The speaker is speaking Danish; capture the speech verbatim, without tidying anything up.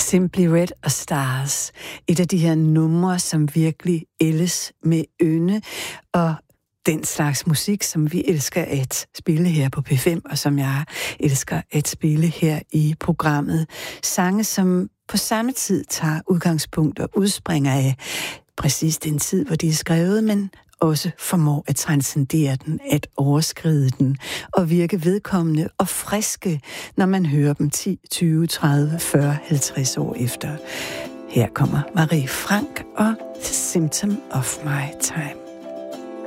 Simply Red og Stars. Et af de her numre, som virkelig ældes med ynde, og den slags musik, som vi elsker at spille her på P fem, og som jeg elsker at spille her i programmet. Sange, som på samme tid tager udgangspunkt og udspringer af præcis den tid, hvor de er skrevet, men også formår at transcendere den, at overskride den og virke vedkommende og friske, når man hører dem ti, tyve, tredive, fyrre, halvtreds år efter. Her kommer Marie Frank og The Symptom of My Time.